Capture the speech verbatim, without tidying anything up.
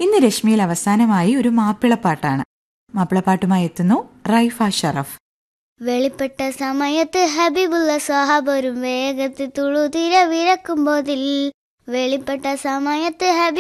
ഇന്ന് രശ്മിയിൽ അവസാനമായി ഒരു മാപ്പിളപ്പാട്ടാണ്. മാപ്പിളപ്പാട്ടുമായി എത്തുന്നു റൈഫ ഷറഫ്. വെളിപ്പെട്ട സമയത്ത് ഹബീബുള്ള സ്വഹാബരും വേഗത്തിൽ തുളുതിര വിരക്കുമ്പോതിൽ വെളിപ്പെട്ട സമയത്ത് ഹബീബ്